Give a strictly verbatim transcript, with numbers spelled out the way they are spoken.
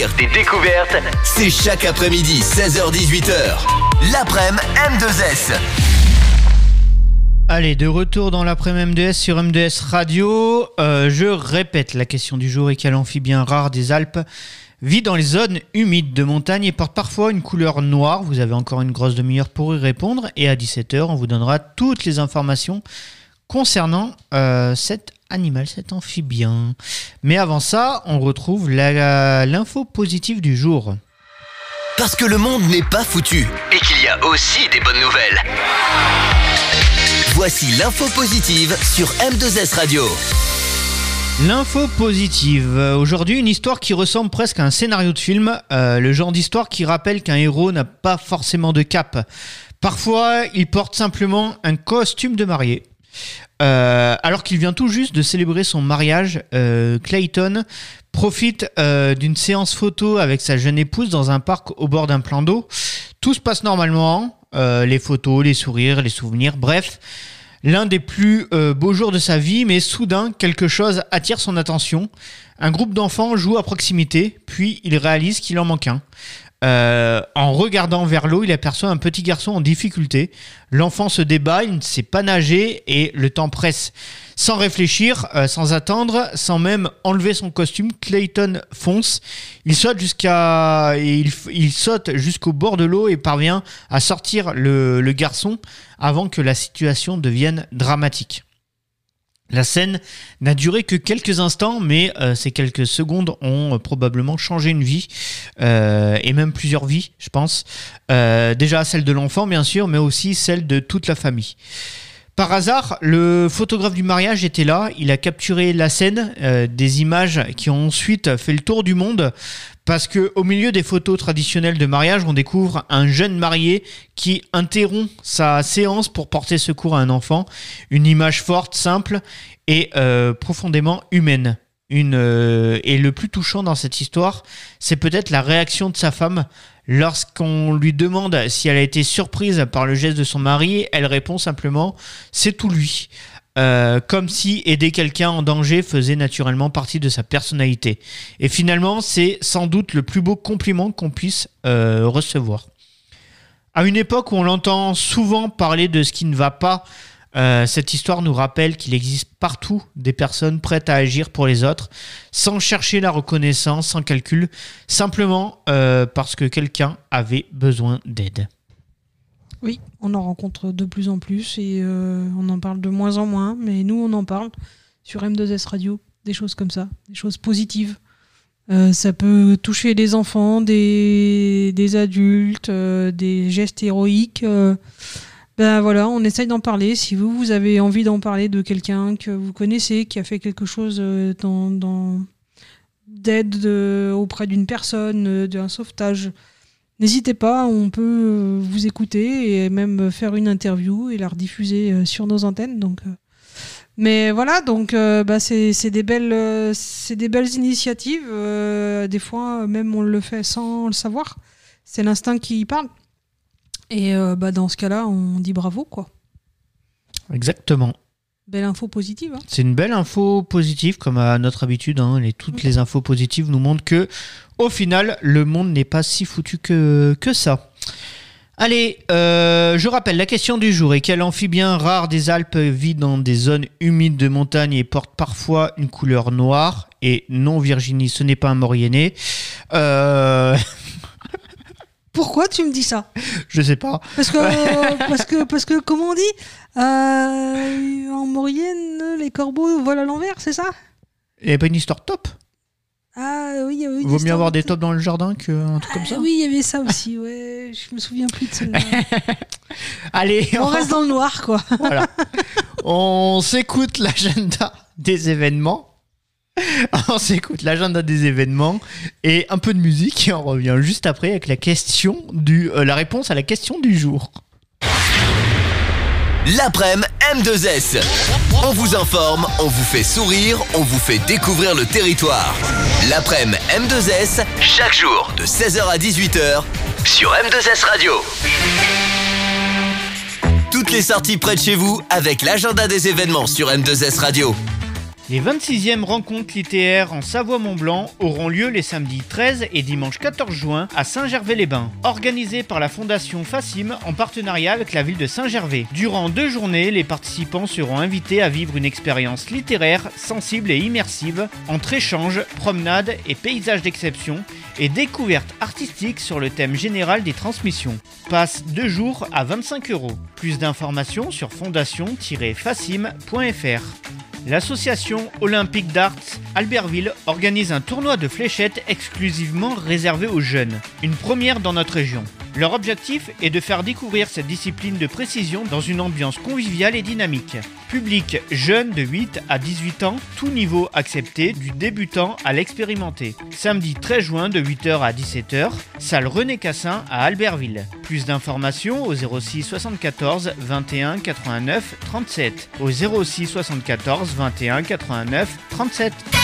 découvrir des découvertes, c'est chaque après-midi seize heures dix-huit heures. L'après-midi M deux S. Allez, de retour dans l'après-midi M deux S sur M deux S Radio. Euh, je répète, la question du jour est quel amphibien rare des Alpes vit dans les zones humides de montagne et porte parfois une couleur noire. Vous avez encore une grosse demi-heure pour y répondre. Et à dix-sept heures, on vous donnera toutes les informations concernant euh, cet animal, cet amphibien. Mais avant ça, on retrouve la, l'info positive du jour. Parce que le monde n'est pas foutu et qu'il y a aussi des bonnes nouvelles. Voici l'info positive sur M deux S Radio. L'info positive. Aujourd'hui, une histoire qui ressemble presque à un scénario de film. Euh, le genre d'histoire qui rappelle qu'un héros n'a pas forcément de cape. Parfois, il porte simplement un costume de mariée. Euh, alors qu'il vient tout juste de célébrer son mariage, euh, Clayton profite euh, d'une séance photo avec sa jeune épouse dans un parc au bord d'un plan d'eau. Tout se passe normalement. Euh, les photos, les sourires, les souvenirs, bref... L'un des plus euh, beaux jours de sa vie, mais soudain, quelque chose attire son attention. Un groupe d'enfants joue à proximité, puis il réalise qu'il en manque un. Euh, en regardant vers l'eau, il aperçoit un petit garçon en difficulté. L'enfant se débat, il ne sait pas nager et le temps presse. Sans réfléchir, euh, sans attendre, sans même enlever son costume, Clayton fonce. Il saute jusqu'à, il, il saute jusqu'au bord de l'eau et parvient à sortir le, le garçon avant que la situation devienne dramatique. La scène n'a duré que quelques instants, mais euh, ces quelques secondes ont euh, probablement changé une vie, euh, et même plusieurs vies, je pense. Euh, déjà celle de l'enfant, bien sûr, mais aussi celle de toute la famille. Par hasard, le photographe du mariage était là, il a capturé la scène, euh, des images qui ont ensuite fait le tour du monde, parce qu'au milieu des photos traditionnelles de mariage, on découvre un jeune marié qui interrompt sa séance pour porter secours à un enfant. Une image forte, simple et euh, profondément humaine. Une, euh, et le plus touchant dans cette histoire, c'est peut-être la réaction de sa femme. Lorsqu'on lui demande si elle a été surprise par le geste de son mari, elle répond simplement « c'est tout lui ». Euh, comme si aider quelqu'un en danger faisait naturellement partie de sa personnalité. Et finalement, c'est sans doute le plus beau compliment qu'on puisse euh, recevoir. À une époque où on l'entend souvent parler de ce qui ne va pas, euh, cette histoire nous rappelle qu'il existe partout des personnes prêtes à agir pour les autres, sans chercher la reconnaissance, sans calcul, simplement euh, parce que quelqu'un avait besoin d'aide. Oui, on en rencontre de plus en plus et euh, on en parle de moins en moins, mais nous on en parle sur M deux S Radio, des choses comme ça, des choses positives. Euh, ça peut toucher des enfants, des, des adultes, euh, des gestes héroïques. Euh, ben voilà, on essaye d'en parler. Si vous, vous avez envie d'en parler de quelqu'un que vous connaissez, qui a fait quelque chose dans, dans, d'aide de, auprès d'une personne, d'un sauvetage, n'hésitez pas, on peut vous écouter et même faire une interview et la rediffuser sur nos antennes. Donc, mais voilà, donc euh, bah c'est, c'est, des belles, euh, c'est des belles initiatives. Euh, des fois, même on le fait sans le savoir. C'est l'instinct qui parle. Et euh, bah dans ce cas-là, on dit bravo, quoi. Exactement. Belle info positive. Hein. C'est une belle info positive, comme à notre habitude. Hein, les, toutes les infos positives nous montrent que, au final, le monde n'est pas si foutu que, que ça. Allez, euh, je rappelle la question du jour. Et quel amphibien rare des Alpes vit dans des zones humides de montagne et porte parfois une couleur noire? Et non, Virginie, ce n'est pas un morienné. Euh... Pourquoi tu me dis ça? Je sais pas. Parce que, euh, parce que, parce que, comment on dit euh, en Maurienne, les corbeaux volent à l'envers, c'est ça? Il n'y avait pas une histoire top? Ah oui, oui. Il vaut mieux avoir des tops dans le jardin qu'un truc ah, comme ça? Oui, il y avait ça aussi, ouais. Je me souviens plus de celle-là. Allez, on, on reste dans le noir, quoi. Voilà. On s'écoute l'agenda des événements. On s'écoute l'agenda des événements et un peu de musique et on revient juste après avec la question du, euh, la réponse à la question du jour. L'après-midi M deux S. On vous informe, on vous fait sourire, on vous fait découvrir le territoire. L'après-midi M deux S, chaque jour de seize heures à dix-huit heures sur M deux S Radio. Toutes les sorties près de chez vous avec l'agenda des événements sur M deux S Radio. Les vingt-sixièmes rencontres littéraires en Savoie-Mont-Blanc auront lieu les samedis treize et dimanche quatorze juin à Saint-Gervais-les-Bains, organisées par la Fondation Facim en partenariat avec la ville de Saint-Gervais. Durant deux journées, les participants seront invités à vivre une expérience littéraire, sensible et immersive, entre échanges, promenades et paysages d'exception, et découvertes artistiques sur le thème général des transmissions. Passe deux jours à vingt-cinq euros. Plus d'informations sur fondation tiret facim point f r. L'association olympique d'Arts Albertville organise un tournoi de fléchettes exclusivement réservé aux jeunes, une première dans notre région. Leur objectif est de faire découvrir cette discipline de précision dans une ambiance conviviale et dynamique. Public jeune de huit à dix-huit ans, tout niveau accepté, du débutant à l'expérimenté. Samedi treize juin de huit heures à dix-sept heures, salle René Cassin à Albertville. Plus d'informations au zéro six soixante-quatorze vingt et un quatre-vingt-neuf trente-sept, au zéro six soixante-quatorze vingt et un quatre-vingt-neuf trente-sept.